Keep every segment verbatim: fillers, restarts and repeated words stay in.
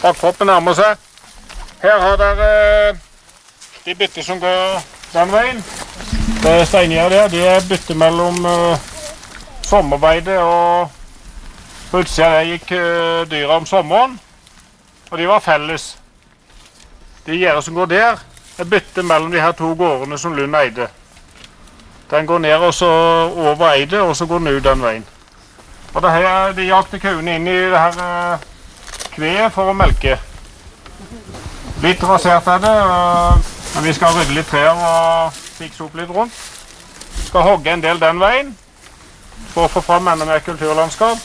bakkeproppen nærmer seg. Her har dere de bytter som går den veien. Det er steingjerde der, de er bytter mellom uh, sommerbeide og på utsida der gikk uh, dyra om sommeren, og de var felles. De gjerde som går der, er bytter mellom de her to gårdene som Lund eide. Den går ned og så over eide, og så går den ut den veien. Og det her, de jakte kuene inn i det her uh, kveet for å melke. Litt rasert er det, uh, men vi skal rydde litt trær og fikse opp litt rundt. Skal hogge en del den veien, for å få fram enda mer kulturlandskap.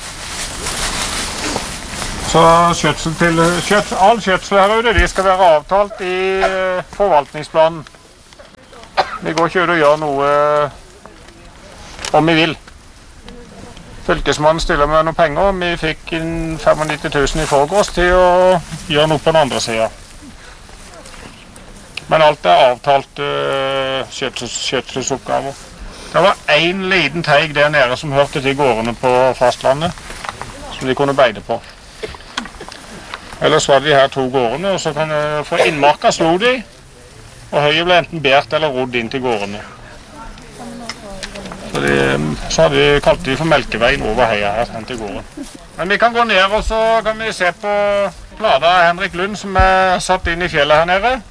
Så skjøtsel til, skjøtsel, all skjøtsel her ute, de skal være avtalt i uh, forvaltningsplanen. Vi går ikke ut og gjør noe om vi vil. Fylkesmannen stiller med noen penger, og vi fikk nittifem tusen i forgårs til å gjøre noe på den andre siden. Men alt er avtalt uh, skjøtsels, skjøtselsoppgaver. Det var en liten teig der nede som hørte til gårdene på fastlandet, som de kunne beide på. Ellers var det de her to gårdene, og så kan uh, for innmarka slo de, og høyet ble enten bært eller rodd inn til gårdene. Så, de, så hadde de kalt de for melkeveien over heia her, hen til gården. Men vi kan gå ned, og så kan vi se på plata av Henrik Lund, som er satt inn i fjellet her nede.